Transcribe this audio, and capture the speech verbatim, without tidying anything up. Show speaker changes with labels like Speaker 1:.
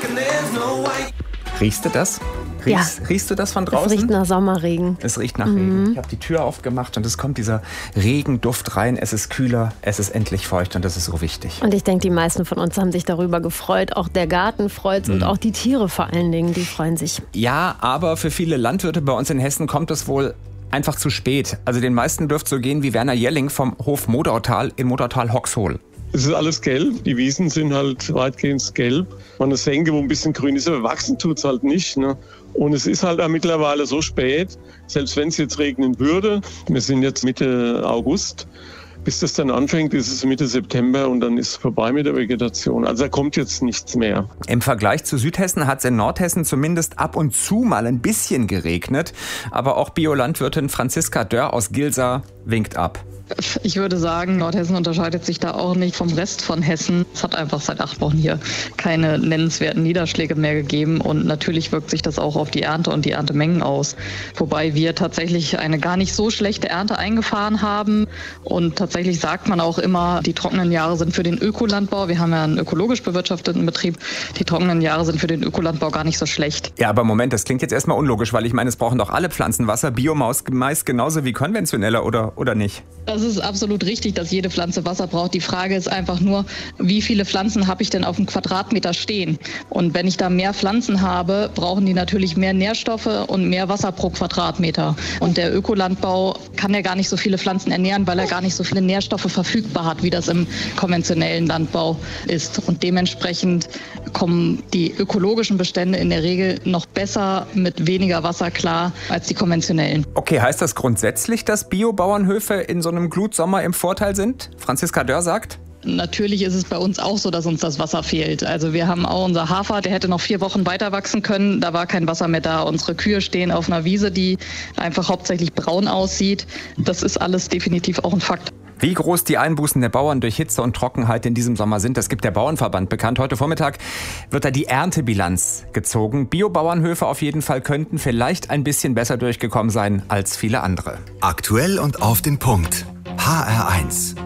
Speaker 1: Riechst du das? Riechst, ja. Riechst du das von draußen?
Speaker 2: Es riecht nach Sommerregen.
Speaker 1: Es riecht nach
Speaker 2: mhm.
Speaker 1: Regen. Ich habe die Tür aufgemacht und es kommt dieser Regenduft rein. Es ist kühler, es ist endlich feucht und das ist so wichtig.
Speaker 2: Und ich denke, die meisten von uns haben sich darüber gefreut. Auch der Garten freut sich mhm. und auch die Tiere vor allen Dingen, die freuen sich.
Speaker 1: Ja, aber für viele Landwirte bei uns in Hessen kommt es wohl einfach zu spät. Also den meisten dürfte so gehen wie Werner Jelling vom Hof Modautal in Modautal-Hoxhol.
Speaker 3: Es ist alles gelb, die Wiesen sind halt weitgehend gelb. Man eine Senke, wo ein bisschen grün ist, aber wachsen tut es halt nicht. Ne? Und es ist halt auch mittlerweile so spät, selbst wenn es jetzt regnen würde, wir sind jetzt Mitte August, bis das dann anfängt, ist es Mitte September und dann ist es vorbei mit der Vegetation. Also da kommt jetzt nichts mehr.
Speaker 1: Im Vergleich zu Südhessen hat es in Nordhessen zumindest ab und zu mal ein bisschen geregnet. Aber auch Biolandwirtin Franziska Dörr aus Gilsa winkt ab.
Speaker 4: Ich würde sagen, Nordhessen unterscheidet sich da auch nicht vom Rest von Hessen. Es hat einfach seit acht Wochen hier keine nennenswerten Niederschläge mehr gegeben und natürlich wirkt sich das auch auf die Ernte und die Erntemengen aus. Wobei wir tatsächlich eine gar nicht so schlechte Ernte eingefahren haben und tatsächlich sagt man auch immer, die trockenen Jahre sind für den Ökolandbau. Wir haben ja einen ökologisch bewirtschafteten Betrieb. Die trockenen Jahre sind für den Ökolandbau gar nicht so schlecht.
Speaker 1: Ja, aber Moment, das klingt jetzt erstmal unlogisch, weil ich meine, es brauchen doch alle Pflanzen Wasser, Biomaus Mais genauso wie konventioneller oder, oder nicht?
Speaker 4: Das ist absolut richtig, dass jede Pflanze Wasser braucht. Die Frage ist einfach nur, wie viele Pflanzen habe ich denn auf einem Quadratmeter stehen? Und wenn ich da mehr Pflanzen habe, brauchen die natürlich mehr Nährstoffe und mehr Wasser pro Quadratmeter. Und der Ökolandbau kann ja gar nicht so viele Pflanzen ernähren, weil er gar nicht so viele Nährstoffe verfügbar hat, wie das im konventionellen Landbau ist. Und dementsprechend kommen die ökologischen Bestände in der Regel noch besser mit weniger Wasser klar als die konventionellen.
Speaker 1: Okay, heißt das grundsätzlich, dass Biobauernhöfe in so einem Glutsommer im Vorteil sind? Franziska Dörr sagt?
Speaker 4: Natürlich ist es bei uns auch so, dass uns das Wasser fehlt. Also wir haben auch unser Hafer, der hätte noch vier Wochen weiter wachsen können. Da war kein Wasser mehr da. Unsere Kühe stehen auf einer Wiese, die einfach hauptsächlich braun aussieht. Das ist alles definitiv auch ein Fakt.
Speaker 1: Wie groß die Einbußen der Bauern durch Hitze und Trockenheit in diesem Sommer sind, das gibt der Bauernverband bekannt. Heute Vormittag wird da die Erntebilanz gezogen. Biobauernhöfe auf jeden Fall könnten vielleicht ein bisschen besser durchgekommen sein als viele andere.
Speaker 5: Aktuell und auf den Punkt. H R eins.